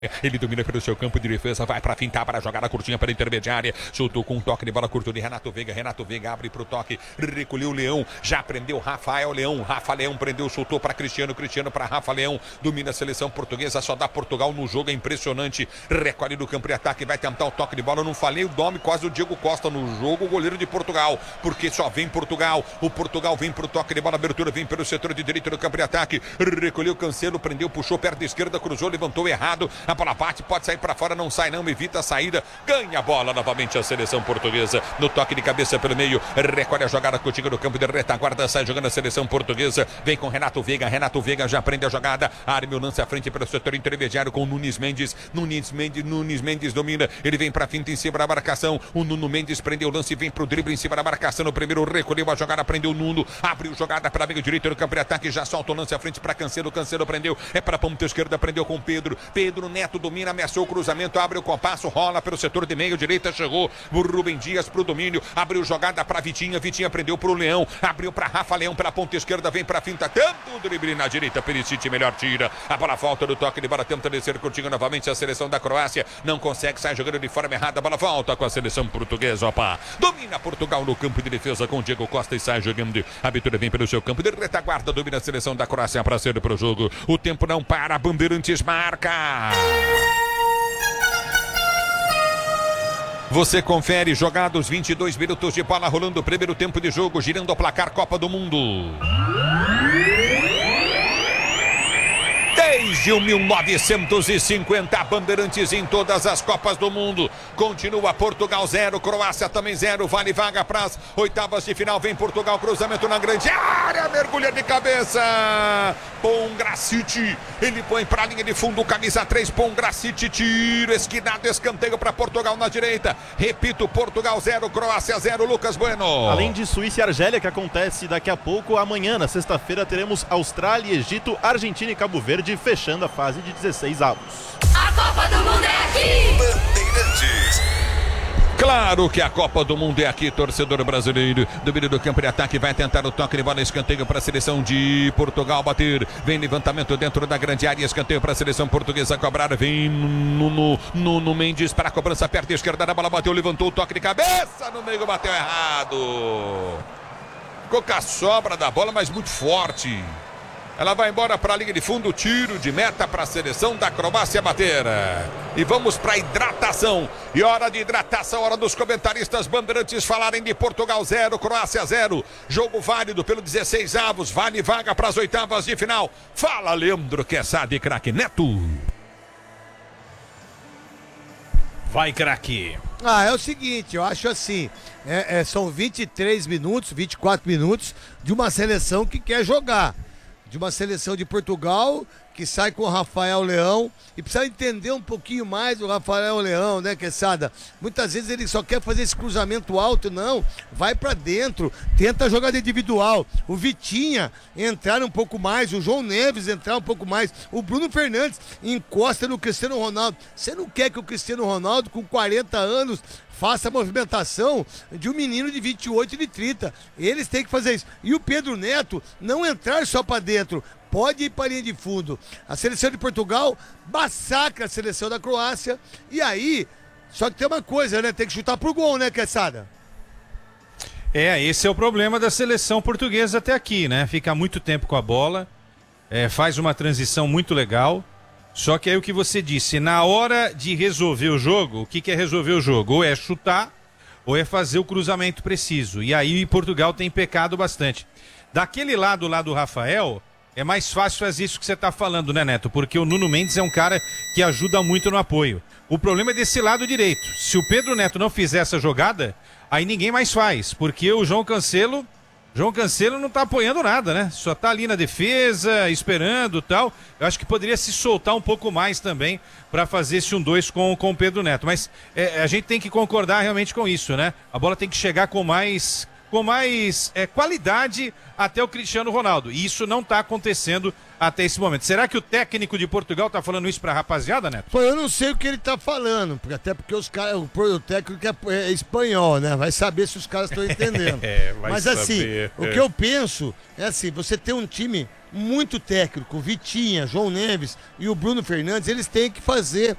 Ele domina pelo seu campo de defesa, vai pra fintar, para jogar a curtinha para a intermediária. Chutou com um toque de bola curto de Renato Veiga. Renato Veiga abre pro toque, recolheu o Leão. Já prendeu Rafael Leão. Rafa Leão prendeu, chutou para Cristiano. Cristiano para Rafa Leão. Domina a seleção portuguesa, só dá Portugal no jogo, é impressionante. Recolhe do campo de ataque, vai tentar o toque de bola. Eu não falei o nome, quase o Diego Costa no jogo, o goleiro de Portugal, porque só vem Portugal. O Portugal vem pro toque de bola, abertura vem pelo setor de direito do campo de ataque. Recolheu Cancelo, prendeu, puxou perto esquerda, cruzou, levantou errado. A bola bate, pode sair para fora, não sai não, evita a saída, ganha a bola novamente a seleção portuguesa, no toque de cabeça pelo meio, recolhe a jogada contigo no campo de retaguarda, sai jogando a seleção portuguesa, vem com Renato Veiga já prende a jogada, arme o lance à frente pelo setor intermediário com Nunes Mendes domina, ele vem para finta em cima da marcação, o Nuno Mendes prendeu o lance, vem pro drible em cima da marcação, no primeiro recolheu a jogada, prendeu o Nuno, abriu jogada para meio direito no campo de ataque, já solta o lance à frente para Cancelo prendeu, é para ponta esquerda, prendeu com Pedro Neto domina, ameaçou o cruzamento, abre o compasso, rola pelo setor de meio direita, chegou o Rubem Dias pro domínio, abriu jogada para Vitinha prendeu pro Leão, abriu para Rafa Leão pela ponta esquerda, vem pra finta, tanto drible na direita, Perisic melhor tira, a bola volta do toque de bola, tenta descer curtinho novamente a seleção da Croácia, não consegue, sai jogando de forma errada, a bola volta com a seleção portuguesa, opa, domina Portugal no campo de defesa com Diego Costa e sai jogando, a abertura vem pelo seu campo de retaguarda, domina a seleção da Croácia para ser pro jogo, o tempo não para, Bandeirantes marca. Você confere, jogados 22 minutos de bola rolando o primeiro tempo de jogo, girando o placar Copa do Mundo. Desde 1950, Bandeirantes em todas as Copas do Mundo. Continua Portugal 0, Croácia também 0. Vale vaga para as oitavas de final. Vem Portugal, cruzamento na grande área. Mergulha de cabeça. Pongracic. Ele põe para a linha de fundo, camisa 3. Pongracic, tiro esquinado, escanteio para Portugal na direita. Repito, Portugal 0, Croácia 0. Lucas Bueno. Além de Suíça e Argélia, que acontece daqui a pouco, amanhã, na sexta-feira, teremos Austrália, Egito, Argentina e Cabo Verde, fechando a fase de 16 avos. A Copa do Mundo é aqui! Bandeirantes. Claro que a Copa do Mundo é aqui, torcedor brasileiro. Domínio do campo de ataque, vai tentar o toque de bola, escanteio para a seleção de Portugal bater. Vem levantamento dentro da grande área, escanteio para a seleção portuguesa cobrar. Vem Nuno Mendes para a cobrança, perto esquerda da bola, bateu, levantou o toque de cabeça no meio, bateu errado. Ficou com a sobra da bola, mas muito forte. Ela vai embora para a linha de fundo, tiro de meta para a seleção da Croácia bater. E vamos para a hidratação. E hora de hidratação, hora dos comentaristas Bandeirantes falarem de Portugal 0, Croácia 0. Jogo válido pelo 16 avos, vale vaga para as oitavas de final. Fala, Leandro Quesada e craque Neto. Vai, craque. É o seguinte, eu acho assim, são 23 minutos, 24 minutos de uma seleção que quer jogar. De uma seleção de Portugal que sai com o Rafael Leão e precisa entender um pouquinho mais o Rafael Leão, né, Quesada? Muitas vezes ele só quer fazer esse cruzamento alto, não, vai pra dentro, tenta a jogada individual, o Vitinha entrar um pouco mais, o João Neves entrar um pouco mais, o Bruno Fernandes encosta no Cristiano Ronaldo. Você não quer que o Cristiano Ronaldo com 40 anos faça a movimentação de um menino de 28 e de 30. Eles têm que fazer isso. E o Pedro Neto não entrar só para dentro, pode ir para a linha de fundo. A seleção de Portugal massacra a seleção da Croácia. E aí, só que tem uma coisa, né? Tem que chutar pro gol, né, Quesada? Esse é o problema da seleção portuguesa até aqui, né? Fica muito tempo com a bola, faz uma transição muito legal. Só que aí o que você disse, na hora de resolver o jogo, o que é resolver o jogo? Ou é chutar, ou é fazer o cruzamento preciso. E aí Portugal tem pecado bastante. Daquele lado lá do Rafael, é mais fácil fazer isso que você está falando, né, Neto? Porque o Nuno Mendes é um cara que ajuda muito no apoio. O problema é desse lado direito. Se o Pedro Neto não fizer essa jogada, aí ninguém mais faz. Porque o João Cancelo não tá apoiando nada, né? Só tá ali na defesa, esperando e tal. Eu acho que poderia se soltar um pouco mais também para fazer esse 1-2 com o Pedro Neto. Mas a gente tem que concordar realmente com isso, né? A bola tem que chegar com mais qualidade até o Cristiano Ronaldo. E isso não está acontecendo até esse momento. Será que o técnico de Portugal está falando isso para a rapaziada, Neto? Pô, eu não sei o que ele está falando, até porque os caras, o técnico é espanhol, né? Vai saber se os caras estão entendendo. Mas assim, o que eu penso é assim, você tem um time muito técnico, Vitinha, João Neves e o Bruno Fernandes, eles têm que fazer